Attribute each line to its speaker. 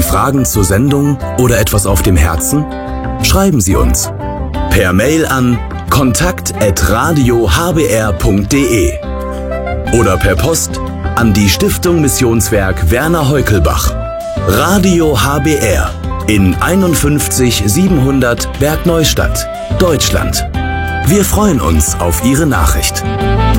Speaker 1: Fragen zur Sendung oder etwas auf dem Herzen? Schreiben Sie uns per Mail an kontakt@radiohbr.de oder per Post an die Stiftung Missionswerk Werner Heukelbach. Radio HBR in 51 700 Bergneustadt, Deutschland. Wir freuen uns auf Ihre Nachricht.